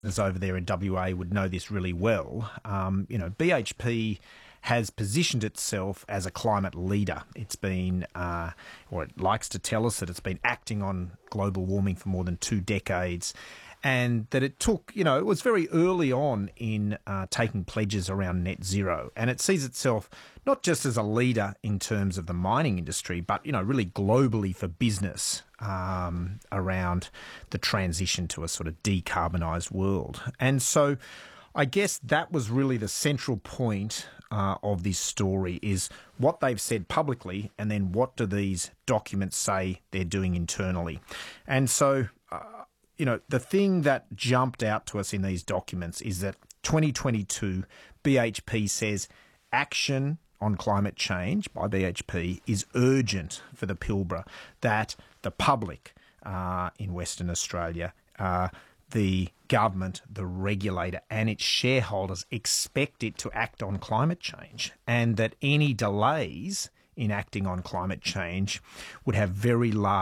over there in WA would know this really well. BHP has positioned itself as a climate leader. It's been, or it likes to tell us that it's been acting on global warming for more than 2 decades, and that it took, it was very early on in taking pledges around net zero. And it sees itself not just as a leader in terms of the mining industry, but, really globally for business around the transition to a sort of decarbonised world. And so I guess that was really the central point of this story, is what they've said publicly and then what do these documents say they're doing internally. And so, the thing that jumped out to us in these documents is that 2022, BHP says action on climate change by BHP is urgent for the Pilbara, that the public in Western Australia, the government, the regulator and its shareholders expect it to act on climate change, and that any delays in acting on climate change would have very large